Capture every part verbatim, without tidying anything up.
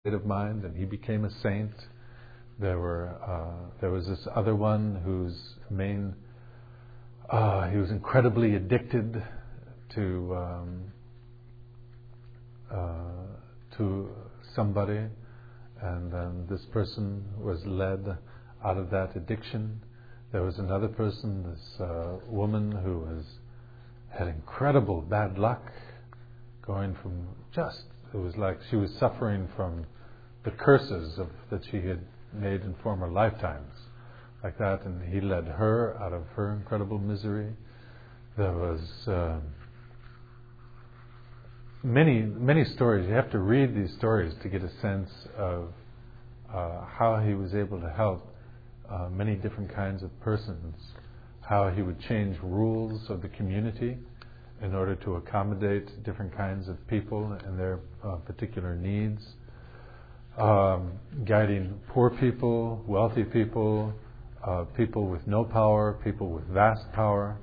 state of mind, and he became a saint. There were uh, there was this other one whose main uh, he was incredibly addicted to um, uh, to somebody, and then this person was led out of that addiction. There was another person, this uh, woman who was had incredible bad luck, going from just it was like she was suffering from the curses of that she had made in former lifetimes, like that, and he led her out of her incredible misery. There was uh, many, many stories. You have to read these stories to get a sense of uh, how he was able to help uh, many different kinds of persons, how he would change rules of the community in order to accommodate different kinds of people and their uh, particular needs. Um, guiding poor people, wealthy people, uh, people with no power, people with vast power,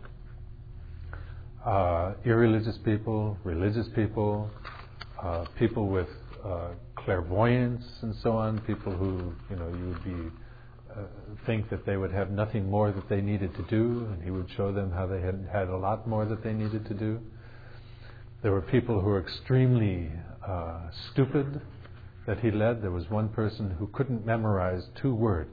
uh, irreligious people, religious people, uh, people with uh, clairvoyance and so on, people who, you know, you would be uh, think that they would have nothing more that they needed to do, and he would show them how they had had a lot more that they needed to do. There were people who were extremely uh, stupid that he led. There was one person who couldn't memorize two words.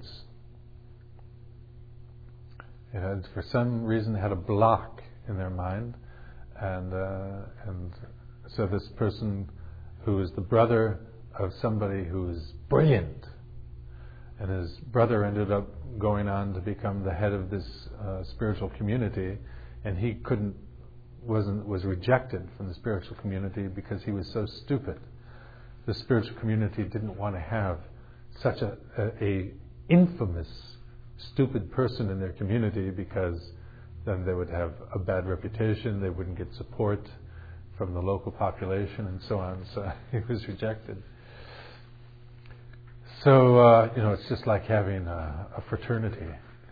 It had, for some reason, had a block in their mind, and uh, and so this person, who is the brother of somebody who is brilliant, and his brother ended up going on to become the head of this uh, spiritual community, and he couldn't wasn't was rejected from the spiritual community because he was so stupid. The spiritual community didn't want to have such a, a, a infamous, stupid person in their community, because then they would have a bad reputation, they wouldn't get support from the local population, and so on. So he was rejected. So, uh, you know, it's just like having a, a fraternity.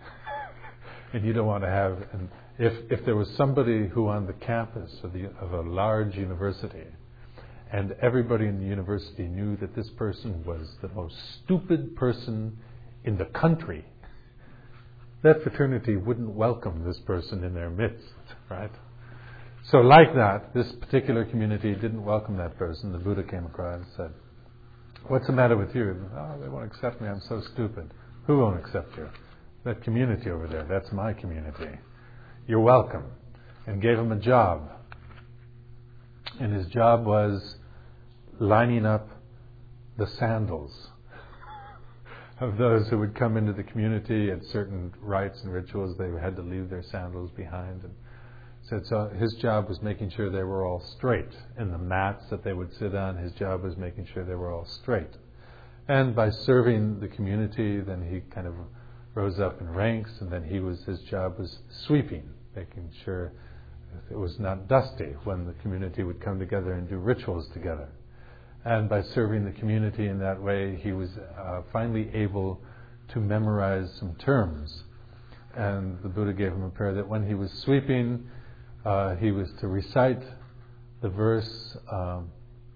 And you don't want to have, and if, if there was somebody who on the campus of, the, of a large university, and everybody in the university knew that this person was the most stupid person in the country, that fraternity wouldn't welcome this person in their midst, right? So like that, this particular community didn't welcome that person. The Buddha came across and said, "What's the matter with you?" "Oh, they won't accept me, I'm so stupid." "Who won't accept you?" "That community over there, that's my community. You're welcome." And gave him a job. And his job was lining up the sandals of those who would come into the community at certain rites and rituals. They had to leave their sandals behind. And said so his job was making sure they were all straight. And the mats that they would sit on, his job was making sure they were all straight. And by serving the community, then he kind of rose up in ranks, and then he was his job was sweeping, making sure it was not dusty when the community would come together and do rituals together. And by serving the community in that way, he was uh, finally able to memorize some terms. And the Buddha gave him a prayer that when he was sweeping, uh, he was to recite the verse, um,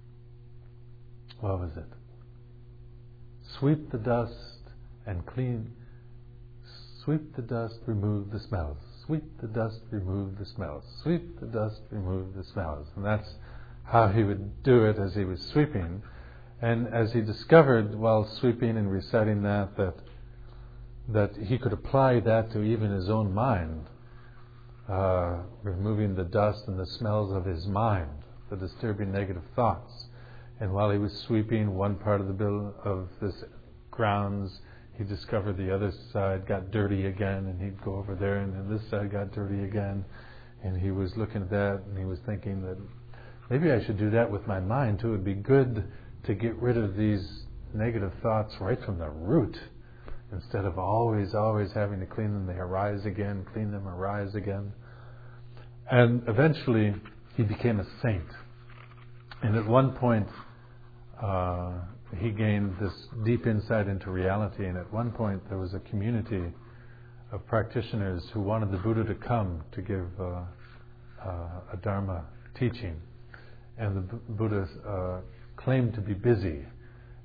what was it? Sweep the dust and clean, sweep the dust, remove the smells. Sweep the dust, remove the smells. Sweep the dust, remove the smells. And that's how he would do it as he was sweeping. And as he discovered while sweeping and reciting that, that that he could apply that to even his own mind, uh, removing the dust and the smells of his mind, the disturbing negative thoughts. And while he was sweeping one part of the bill of this grounds, he discovered the other side got dirty again, and he'd go over there, and then this side got dirty again. And he was looking at that, and he was thinking that maybe I should do that with my mind too. It would be good to get rid of these negative thoughts right from the root, instead of always, always having to clean them. They arise again, clean them, arise again. And eventually, he became a saint. And at one point, uh, he gained this deep insight into reality. And at one point, there was a community of practitioners who wanted the Buddha to come to give uh, uh, a Dharma teaching. And the B- Buddha uh, claimed to be busy.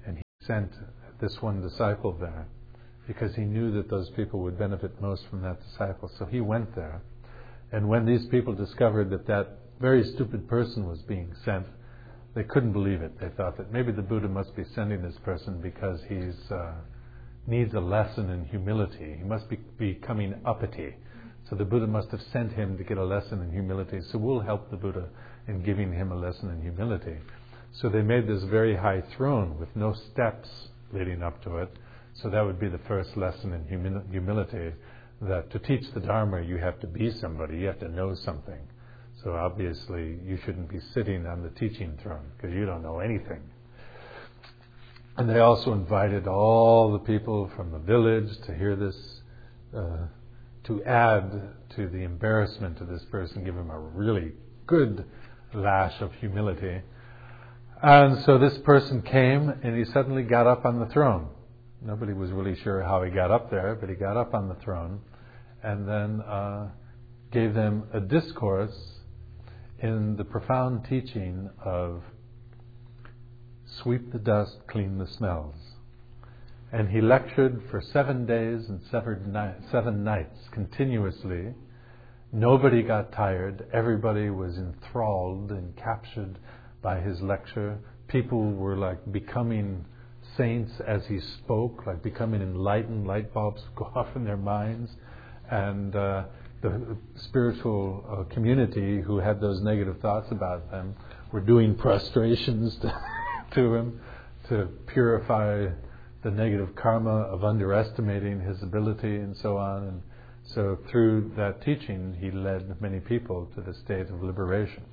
sent this one disciple there because he knew that those people would benefit most from that disciple. So he went there. And when these people discovered that that very stupid person was being sent, they couldn't believe it. They thought that maybe the Buddha must be sending this person because he's uh, needs a lesson in humility. He must be becoming uppity. So the Buddha must have sent him to get a lesson in humility. So we'll help the Buddha in giving him a lesson in humility. So they made this very high throne with no steps leading up to it. So that would be the first lesson in humi- humility, that to teach the Dharma you have to be somebody, you have to know something. So obviously you shouldn't be sitting on the teaching throne because you don't know anything. And they also invited all the people from the village to hear this, uh, to add to the embarrassment of this person, give him a really good lash of humility. And so this person came and he suddenly got up on the throne. Nobody was really sure how he got up there, but he got up on the throne and then uh, gave them a discourse in the profound teaching of sweep the dust, clean the smells. And he lectured for seven days and seven, ni- seven nights continuously. Nobody got tired. Everybody was enthralled and captured by his lecture. People were like becoming saints as he spoke, like becoming enlightened. Light bulbs go off in their minds. And uh, the spiritual uh, community who had those negative thoughts about them were doing prostrations to, to him to purify the negative karma of underestimating his ability and so on. And so through that teaching, he led many people to the state of liberation.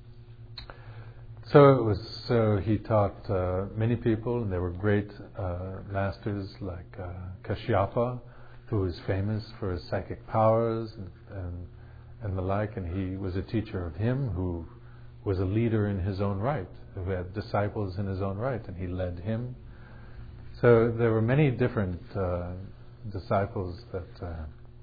So it was. So he taught uh, many people, and there were great uh, masters like uh, Kashyapa, who was famous for his psychic powers and, and and the like. And he was a teacher of him, who was a leader in his own right, who had disciples in his own right, and he led him. So there were many different uh, disciples that uh,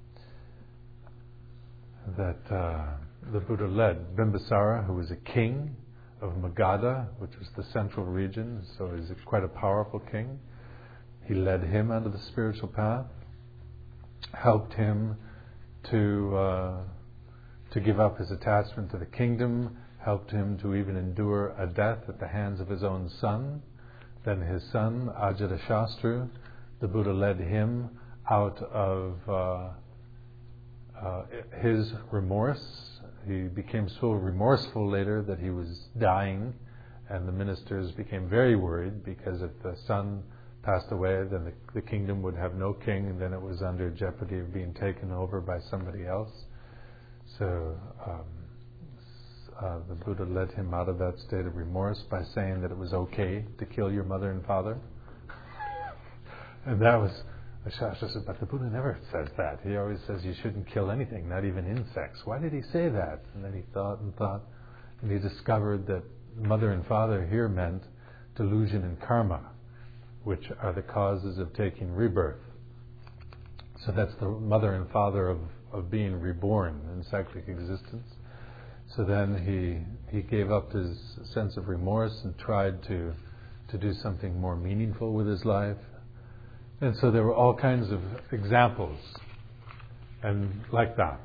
that uh, the Buddha led. Bimbisara, who was a king of Magadha, which was the central region, so he's quite a powerful king. He led him onto the spiritual path, helped him to uh, to give up his attachment to the kingdom, helped him to even endure a death at the hands of his own son. Then his son, Ajatasattu, the Buddha led him out of uh, uh, his remorse. He became so remorseful later that he was dying, and the ministers became very worried because if the son passed away, then the, the kingdom would have no king, and then it was under jeopardy of being taken over by somebody else. So um, uh, the Buddha led him out of that state of remorse by saying that it was okay to kill your mother and father. And that was, Shastra said, but the Buddha never says that. He always says you shouldn't kill anything, not even insects. Why did he say that? And then he thought and thought, and he discovered that mother and father here meant delusion and karma, which are the causes of taking rebirth. So that's the mother and father of, of being reborn in cyclic existence. So then he he gave up his sense of remorse and tried to to do something more meaningful with his life. And so there were all kinds of examples and like that.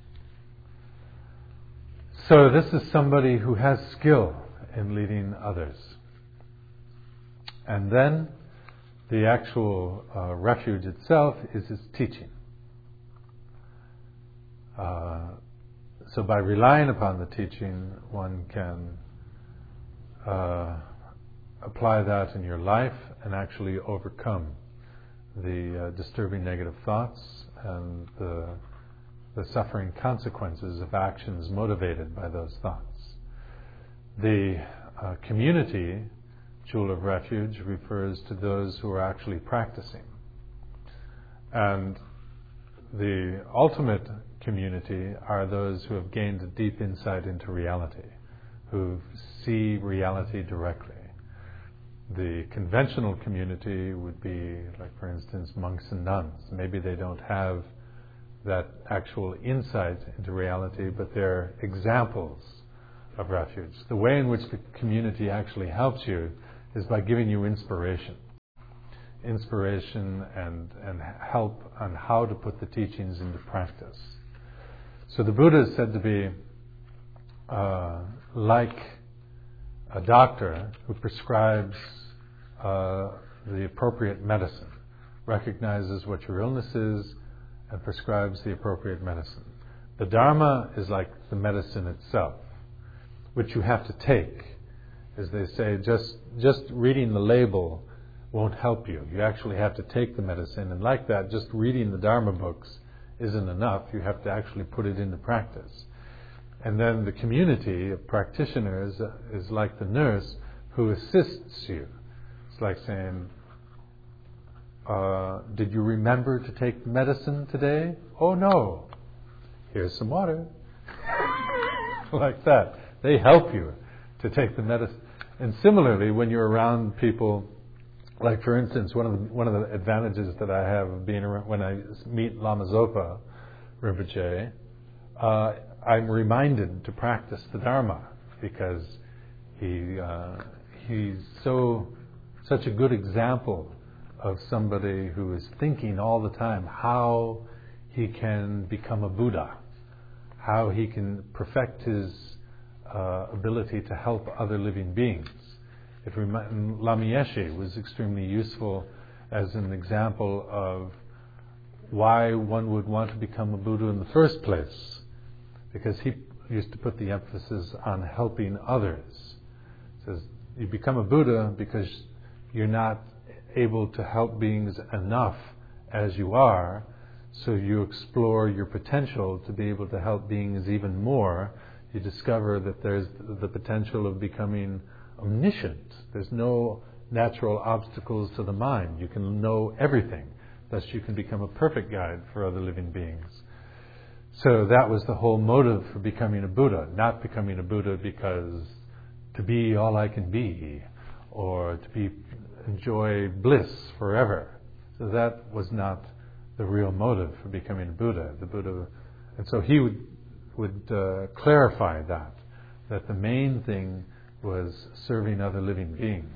So this is somebody who has skill in leading others. And then the actual uh, refuge itself is his teaching. Uh, so by relying upon the teaching, one can uh, apply that in your life and actually overcome the uh, disturbing negative thoughts and the, the suffering consequences of actions motivated by those thoughts. The uh, community Jewel of Refuge refers to those who are actually practicing. And the ultimate community are those who have gained a deep insight into reality, who see reality directly. The conventional community would be, like for instance, monks and nuns. Maybe they don't have that actual insight into reality, but they're examples of refuge. The way in which the community actually helps you is by giving you inspiration. inspiration and, and help on how to put the teachings into practice. So the Buddha is said to be uh, like a doctor who prescribes uh, the appropriate medicine, recognizes what your illness is, and prescribes the appropriate medicine. The Dharma is like the medicine itself, which you have to take. As they say, just just reading the label won't help you. You actually have to take the medicine, and like that, just reading the Dharma books isn't enough. You have to actually put it into practice. And then the community of practitioners is like the nurse who assists you. It's like saying, uh, did you remember to take medicine today? Oh no. Here's some water. Like that. They help you to take the medicine. And similarly, when you're around people, like for instance, one of the, one of the advantages that I have of being around, when I meet Lama Zopa Rinpoche, uh, I'm reminded to practice the Dharma, because he uh, he's so such a good example of somebody who is thinking all the time how he can become a Buddha, how he can perfect his uh, ability to help other living beings. It remi- Lama Yeshe was extremely useful as an example of why one would want to become a Buddha in the first place, because he used to put the emphasis on helping others. He says, you become a Buddha because you're not able to help beings enough as you are, so you explore your potential to be able to help beings even more. You discover that there's the potential of becoming omniscient. There's no natural obstacles to the mind. You can know everything. Thus you can become a perfect guide for other living beings. So that was the whole motive for becoming a Buddha, not becoming a Buddha because to be all I can be, or to be enjoy bliss forever. So that was not the real motive for becoming a Buddha. The Buddha, and so he would would uh, clarify that that the main thing was serving other living beings.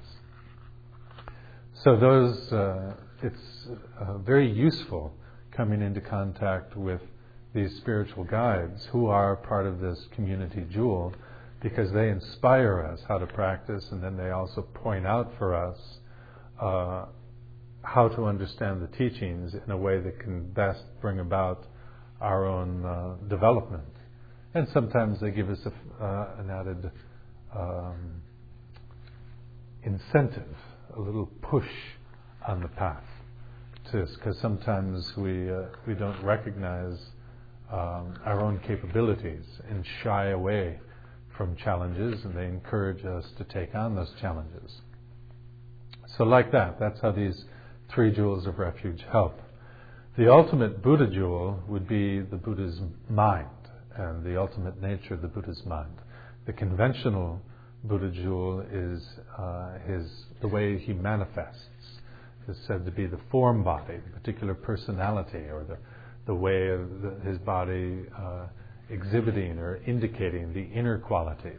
So those uh, it's uh, very useful coming into contact with these spiritual guides who are part of this community jewel, because they inspire us how to practice, and then they also point out for us uh, how to understand the teachings in a way that can best bring about our own uh, development. And sometimes they give us a, uh, an added um, incentive, a little push on the path, because sometimes we uh, we don't recognize um, our own capabilities and shy away from challenges, and they encourage us to take on those challenges. So like that, that's how these three jewels of refuge help. The ultimate Buddha jewel would be the Buddha's mind, and the ultimate nature of the Buddha's mind. The conventional Buddha jewel is uh, his the way he manifests. Is said to be the form body, the particular personality, or the, the way of the, his body uh, exhibiting or indicating the inner qualities.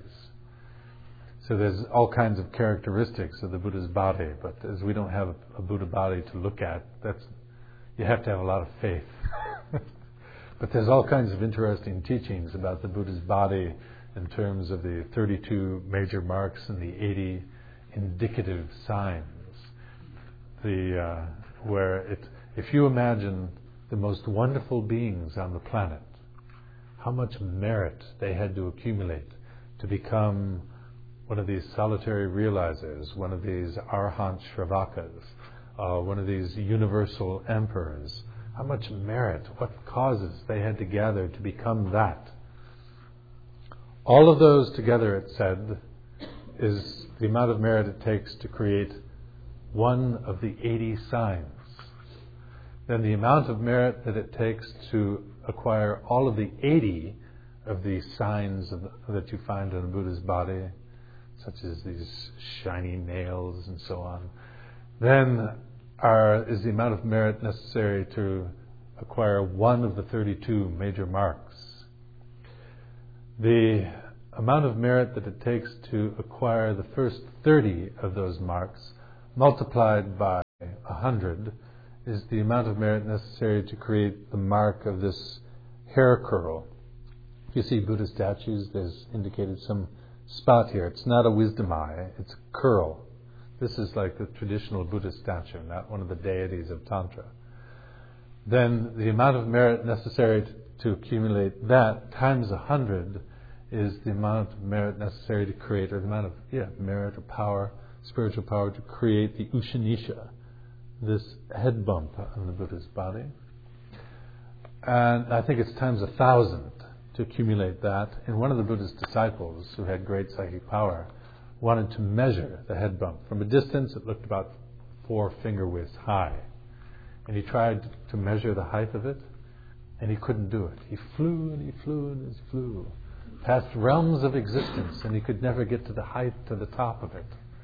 So there's all kinds of characteristics of the Buddha's body, but as we don't have a Buddha body to look at, that's you have to have a lot of faith. But there's all kinds of interesting teachings about the Buddha's body in terms of the thirty-two major marks and the eighty indicative signs. The uh, where it, if you imagine the most wonderful beings on the planet, how much merit they had to accumulate to become one of these solitary realizers, one of these Arhat Shravakas, uh, one of these universal emperors. How much merit, what causes they had to gather to become that. All of those together, it said, is the amount of merit it takes to create one of the eighty signs. Then the amount of merit that it takes to acquire all of the eighty of these signs of the, that you find in a Buddha's body, such as these shiny nails and so on, then are, is the amount of merit necessary to acquire one of the thirty-two major marks. The amount of merit that it takes to acquire the first thirty of those marks multiplied by A hundred is the amount of merit necessary to create the mark of this hair curl. If you see Buddha statues, there's indicated some spot here. It's not a wisdom eye, it's a curl. This is like the traditional Buddhist statue, not one of the deities of Tantra. Then the amount of merit necessary to, to accumulate that times a hundred is the amount of merit necessary to create, or the amount of yeah merit or power, spiritual power to create the Ushanisha, this head bump on the Buddha's body. And I think it's times a thousand to accumulate that. And one of the Buddha's disciples, who had great psychic power, wanted to measure the head bump. From a distance, it looked about four finger widths high. And he tried to measure the height of it, and he couldn't do it. He flew and he flew and he flew past realms of existence, and he could never get to the height, to the top of it.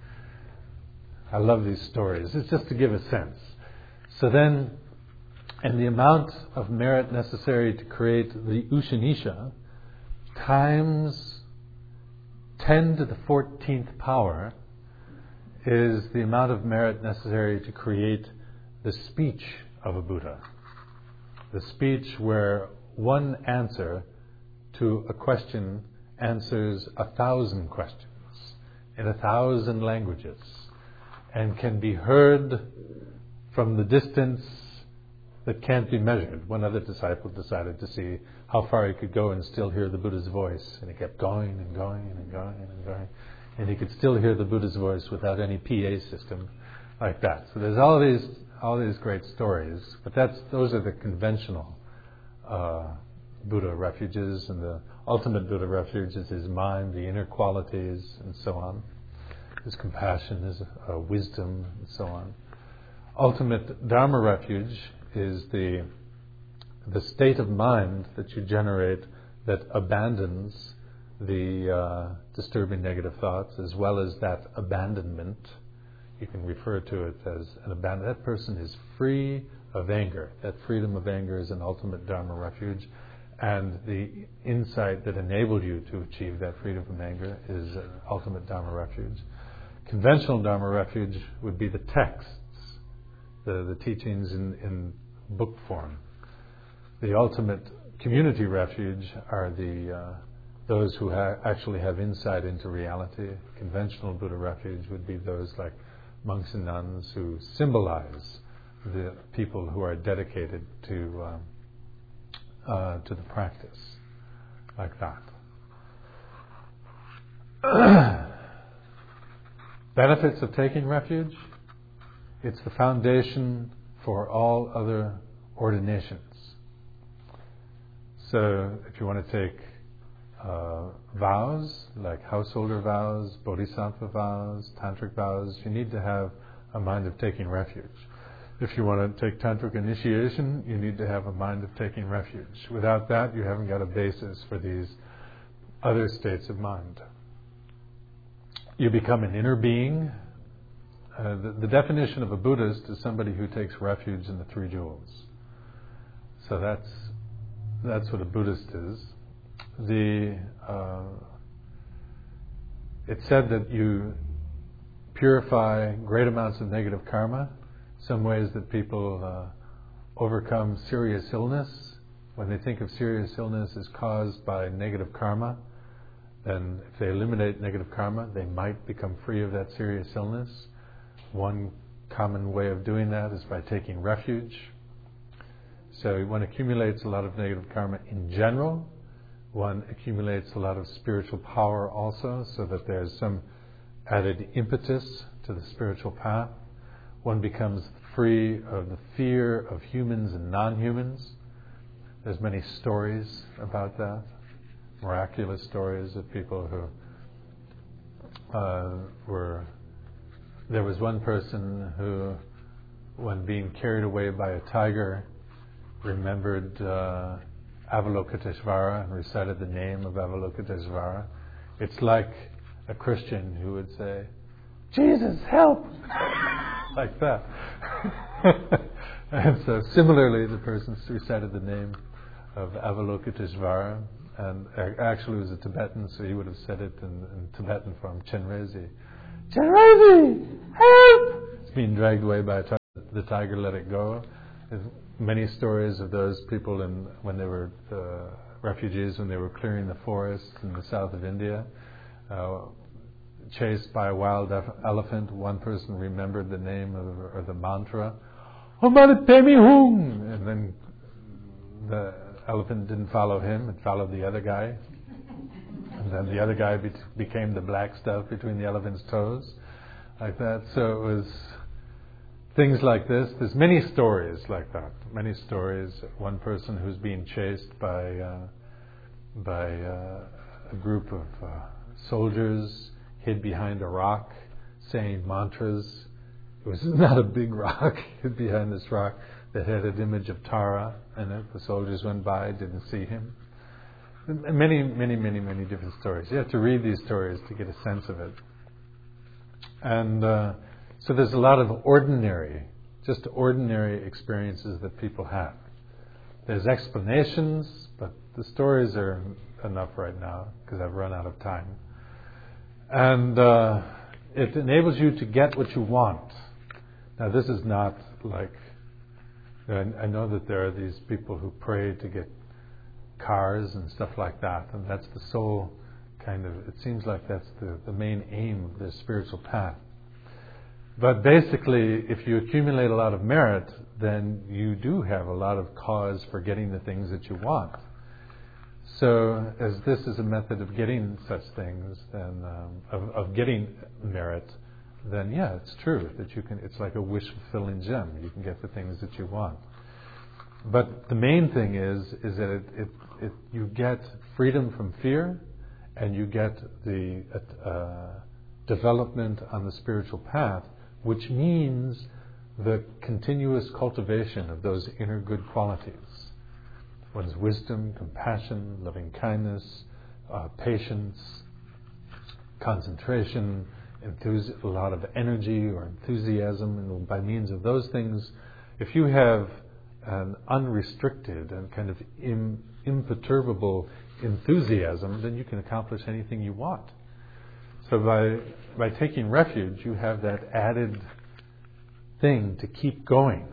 I love these stories. It's just to give a sense. So then, and the amount of merit necessary to create the Ushanisha times ten to the fourteenth power is the amount of merit necessary to create the speech of a Buddha. The speech where one answer to a question answers a thousand questions in a thousand languages and can be heard from the distance that can't be measured. One other disciple decided to see how far he could go and still hear the Buddha's voice, and he kept going and going and going and going, and he could still hear the Buddha's voice without any P A system like that. So there's all these all these great stories, but that's those are the conventional uh, Buddha refuges, and the ultimate Buddha refuge is his mind, the inner qualities, and so on. His compassion, his uh, wisdom, and so on. Ultimate Dharma refuge is the the state of mind that you generate that abandons the uh, disturbing negative thoughts, as well as that abandonment. You can refer to it as an abandon. That person is free of anger. That freedom of anger is an ultimate Dharma refuge, and the insight that enabled you to achieve that freedom from anger is an ultimate Dharma refuge. Conventional Dharma refuge would be the texts, the, the teachings in, in book form. The ultimate community refuge are the uh, those who ha- actually have insight into reality. Conventional Buddha refuge would be those like monks and nuns who symbolize the people who are dedicated to um, uh, to the practice, like that. Benefits of taking refuge. It's the foundation for all other ordinations. So if you want to take uh, vows, like householder vows, bodhisattva vows, tantric vows, you need to have a mind of taking refuge. If you want to take tantric initiation, you need to have a mind of taking refuge. Without that, you haven't got a basis for these other states of mind. You become an inner being. Uh, the, the definition of a Buddhist is somebody who takes refuge in the three jewels. So that's that's what a Buddhist is. The uh, it's said that you purify great amounts of negative karma. Some ways that people uh, overcome serious illness, when they think of serious illness is caused by negative karma, then if they eliminate negative karma, they might become free of that serious illness. One common way of doing that is by taking refuge. So one accumulates a lot of negative karma in general. One accumulates a lot of spiritual power also, so that there's some added impetus to the spiritual path. One becomes free of the fear of humans and non-humans. There's many stories about that, miraculous stories of people who uh, were... There was one person who, when being carried away by a tiger, remembered uh, Avalokiteshvara and recited the name of Avalokiteshvara. It's like a Christian who would say, "Jesus, help!" like that. And so similarly, the person recited the name of Avalokiteshvara, and actually was a Tibetan, so he would have said it in, in Tibetan form, Chenrezi. Chenrezi, help! It's being dragged away by a tiger. The tiger let it go. There's many stories of those people in, when they were uh, refugees, when they were clearing the forests in the south of India, uh, chased by a wild elephant. One person remembered the name of, or the mantra, Omar Pemi Hung, and then the elephant didn't follow him; it followed the other guy, and then the other guy be- became the black stuff between the elephant's toes, like that. So it was things like this. There's many stories like that. Many stories. One person who's being chased by uh, by uh, a group of uh, soldiers, hid behind a rock, saying mantras. It was not a big rock, hid behind this rock that had an image of Tara in it. The soldiers went by, didn't see him. And many, many, many, many different stories. You have to read these stories to get a sense of it. And uh, so there's a lot of ordinary, just ordinary experiences that people have. There's explanations, but the stories are enough right now because I've run out of time. And uh, it enables you to get what you want. Now, this is not like, I know that there are these people who pray to get cars and stuff like that, and that's the sole kind of, it seems like that's the, the main aim of their spiritual path. But basically, if you accumulate a lot of merit, then you do have a lot of cause for getting the things that you want. So, as this is a method of getting such things, then um, of, of getting merit, then yeah, it's true that you can. It's like a wish-fulfilling gem. You can get the things that you want. But the main thing is, is that it, it, it you get freedom from fear, and you get the uh, development on the spiritual path, which means the continuous cultivation of those inner good qualities. One's wisdom, compassion, loving kindness, uh, patience, concentration, enthusi- a lot of energy or enthusiasm, and by means of those things, if you have an unrestricted and kind of im- imperturbable enthusiasm, then you can accomplish anything you want. So by by taking refuge, you have that added thing to keep going,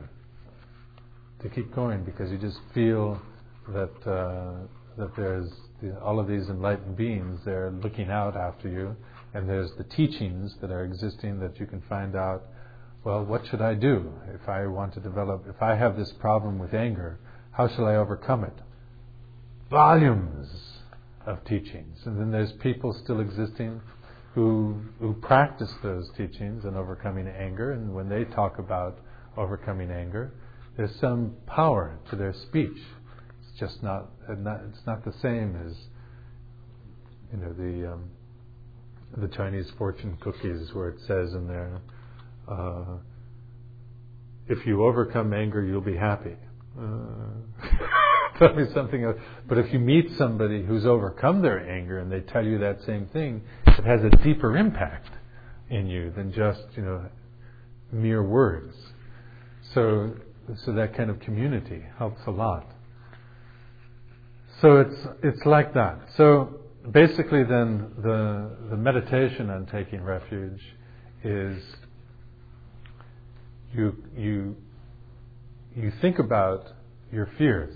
to keep going, because you just feel that uh, that there's the, all of these enlightened beings, they're looking out after you, and there's the teachings that are existing that you can find out, well, what should I do if I want to develop, if I have this problem with anger, how shall I overcome it? Volumes of teachings. And then there's people still existing who who practice those teachings and overcoming anger, and when they talk about overcoming anger, there's some power to their speech. It's just not, not it's not the same as, you know, the um, the Chinese fortune cookies where it says in there, uh, if you overcome anger, you'll be happy. Uh, tell me something else. But if you meet somebody who's overcome their anger and they tell you that same thing, it has a deeper impact in you than just, you know, mere words. So, so that kind of community helps a lot. So it's it's like that. So basically, then the the meditation on taking refuge is you you you think about your fears.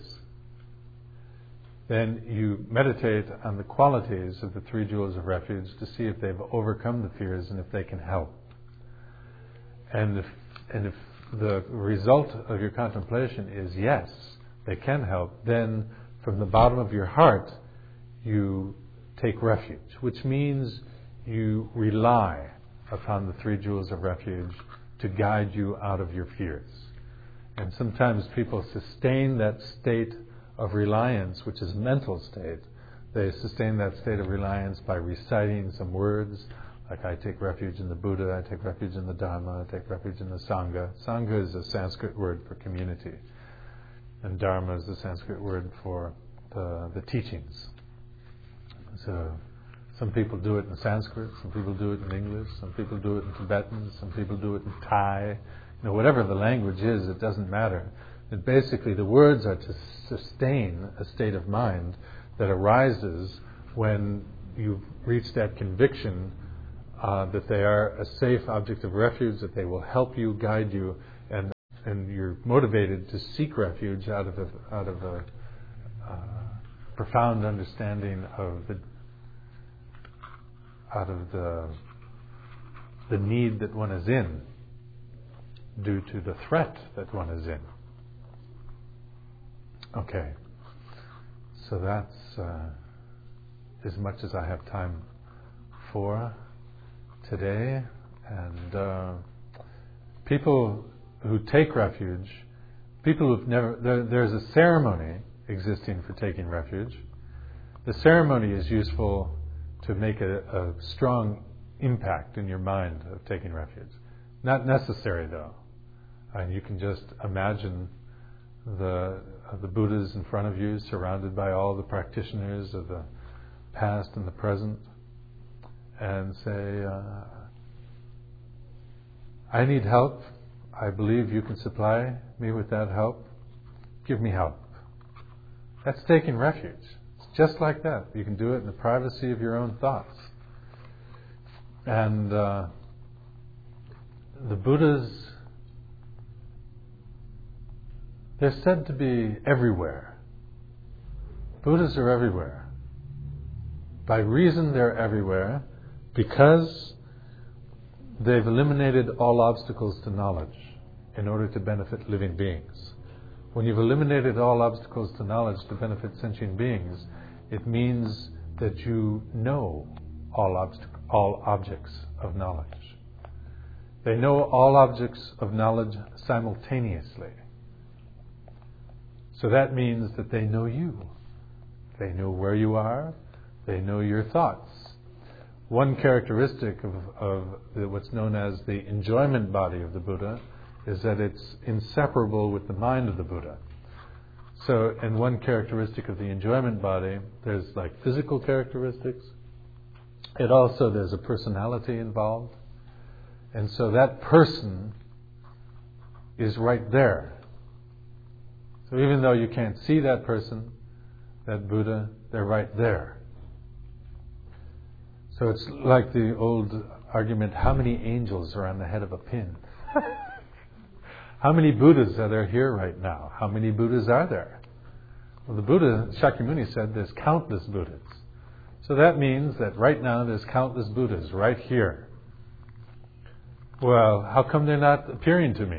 Then you meditate on the qualities of the three jewels of refuge to see if they've overcome the fears and if they can help. And if and if the result of your contemplation is yes, they can help, then from the bottom of your heart you take refuge, which means you rely upon the three jewels of refuge to guide you out of your fears. And sometimes people sustain that state of reliance, which is a mental state. They sustain that state of reliance by reciting some words, like I take refuge in the Buddha, I take refuge in the Dharma, I take refuge in the Sangha. Sangha is a Sanskrit word for community, and Dharma is the Sanskrit word for the, the teachings. So some people do it in Sanskrit, some people do it in English, some people do it in Tibetan, some people do it in Thai. You know, whatever the language is, it doesn't matter. And basically the words are to sustain a state of mind that arises when you've reached that conviction uh, that they are a safe object of refuge, that they will help you, guide you, and and you're motivated to seek refuge out of a, out of a uh, profound understanding of the out of the the need that one is in due to the threat that one is in. Okay, so that's uh, as much as I have time for today. And uh, people who take refuge, people who've never, there, there's a ceremony existing for taking refuge. The ceremony is useful to make a, a strong impact in your mind of taking refuge. Not necessary though. And you can just imagine the uh, the Buddhas in front of you, surrounded by all the practitioners of the past and the present, and say, uh, I need help. I believe you can supply me with that help. Give me help. That's taking refuge. It's just like that. You can do it in the privacy of your own thoughts. And uh, the Buddhas, they're said to be everywhere. Buddhas are everywhere. By reason they're everywhere because they've eliminated all obstacles to knowledge in order to benefit living beings. When you've eliminated all obstacles to knowledge to benefit sentient beings, it means that you know all, obst- all objects of knowledge. They know all objects of knowledge simultaneously. So that means that they know you. They know where you are. They know your thoughts. One characteristic of, of the, what's known as the enjoyment body of the Buddha is that it's inseparable with the mind of the Buddha. So, and one characteristic of the enjoyment body, there's like physical characteristics. It also, there's a personality involved. And so that person is right there. So even though you can't see that person, that Buddha, they're right there. So it's like the old argument, how many angels are on the head of a pin? How many Buddhas are there here right now? How many Buddhas are there? Well, the Buddha, Shakyamuni said, there's countless Buddhas. So that means that right now there's countless Buddhas right here. Well, how come they're not appearing to me?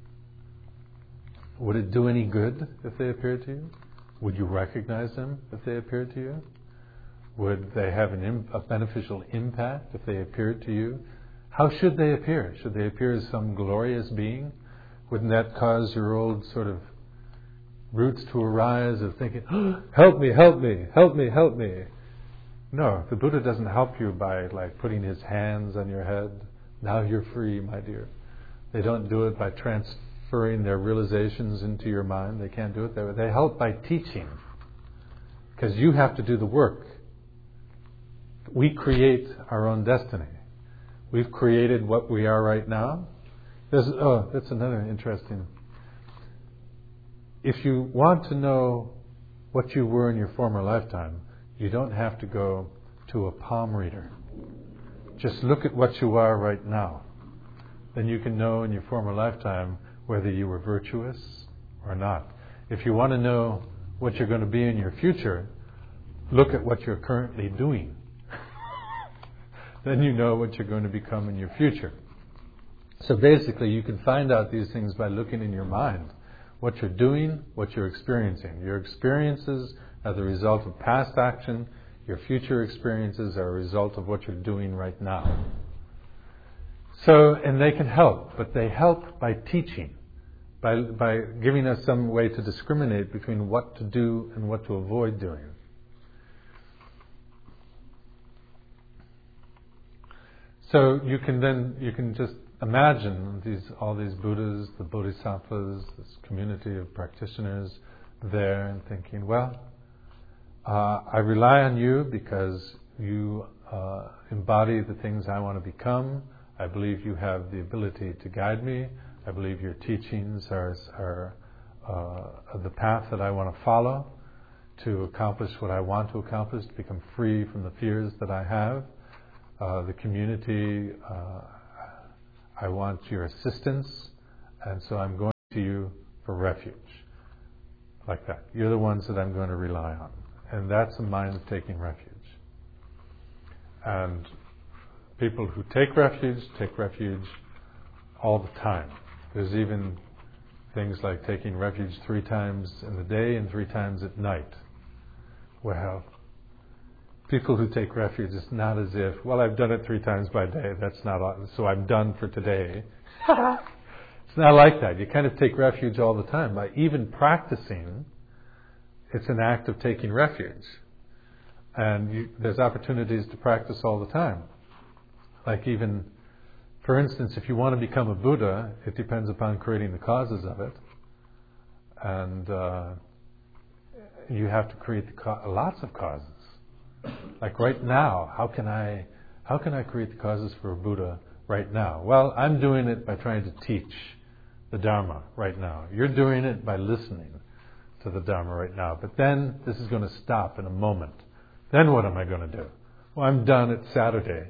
Would it do any good if they appeared to you? Would you recognize them if they appeared to you? Would they have an Im- a beneficial impact if they appeared to you? How should they appear? Should they appear as some glorious being? Wouldn't that cause your old sort of roots to arise of thinking, oh, help me, help me, help me, help me? No, the Buddha doesn't help you by like putting his hands on your head. Now you're free, my dear. They don't do it by transferring their realizations into your mind. They can't do it that way. They help by teaching. Because you have to do the work. We create our own destiny. We've created what we are right now. There's, oh, that's another interesting. If you want to know what you were in your former lifetime, you don't have to go to a palm reader. Just look at what you are right now. Then you can know in your former lifetime whether you were virtuous or not. If you want to know what you're going to be in your future, look at what you're currently doing. Then you know what you're going to become in your future. So basically, you can find out these things by looking in your mind. What you're doing, what you're experiencing. Your experiences are the result of past action. Your future experiences are a result of what you're doing right now. So, and they can help, but they help by teaching, by by giving us some way to discriminate between what to do and what to avoid doing. So you can then, you can just imagine these all these Buddhas, the Bodhisattvas, this community of practitioners there, and thinking, well, uh, I rely on you because you uh, embody the things I want to become. I believe you have the ability to guide me. I believe your teachings are, are uh, the path that I want to follow to accomplish what I want to accomplish, to become free from the fears that I have. Uh, the community, uh, I want your assistance, and so I'm going to you for refuge. Like that. You're the ones that I'm going to rely on. And that's a mind of taking refuge. And people who take refuge, take refuge all the time. There's even things like taking refuge three times in the day and three times at night. Well, people who take refuge, it's not as if, well, I've done it three times by day, that's not, so I'm done for today. It's not like that. You kind of take refuge all the time. By even practicing, it's an act of taking refuge. And you, there's opportunities to practice all the time. Like even, for instance, if you want to become a Buddha, it depends upon creating the causes of it. And uh, you have to create the co- lots of causes. Like right now, how can I how can I create the causes for a Buddha right now? Well, I'm doing it by trying to teach the Dharma right now. You're doing it by listening to the Dharma right now. But then this is going to stop in a moment. Then what am I going to do? Well, I'm done at Saturday.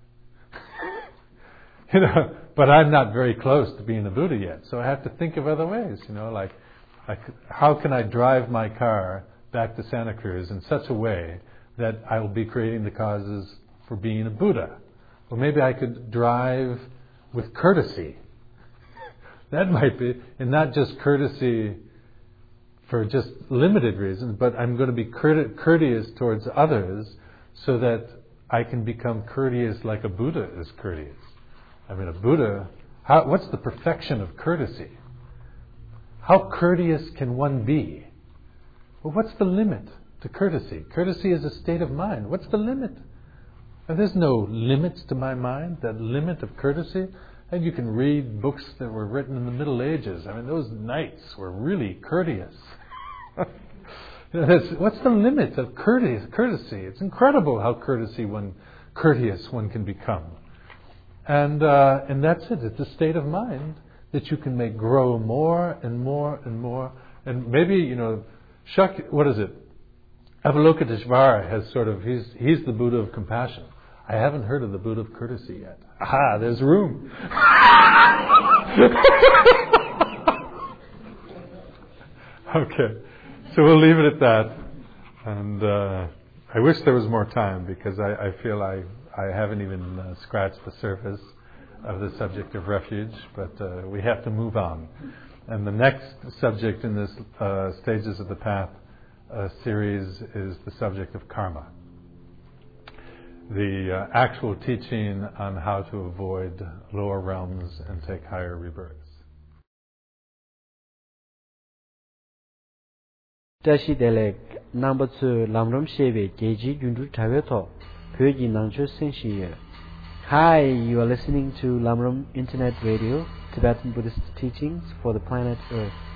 You know, but I'm not very close to being a Buddha yet. So I have to think of other ways, you know, like, like how can I drive my car back to Santa Cruz in such a way that I will be creating the causes for being a Buddha? Well, maybe I could drive with courtesy. That might be, and not just courtesy for just limited reasons, but I'm going to be courteous towards others so that I can become courteous like a Buddha is courteous. I mean, a Buddha, how, what's the perfection of courtesy? How courteous can one be? Well, what's the limit to courtesy? Courtesy is a state of mind. What's the limit? And there's no limits to my mind, that limit of courtesy. And you can read books that were written in the Middle Ages. I mean, those knights were really courteous. What's the limit of courteous, courtesy? It's incredible how courtesy one, courteous one can become. And uh, and that's it. It's a state of mind that you can make grow more and more and more. And maybe, you know, Shak, what is it? Avalokiteshvara has sort of, he's, he's the Buddha of compassion. I haven't heard of the Buddha of courtesy yet. Aha, there's room. Okay, so we'll leave it at that. And uh, I wish there was more time because I, I feel I, I haven't even uh, scratched the surface of the subject of refuge, but uh, we have to move on. And the next subject in this uh, Stages of the Path uh, series is the subject of karma. The uh, actual teaching on how to avoid lower realms and take higher rebirths. Tashi Delek number two Lamram Sheve Geji Yundu Taveto Pyoji Nangcho Senshiye. Hi, you are listening to Lamram Internet Radio, Tibetan Buddhist teachings for the planet Earth.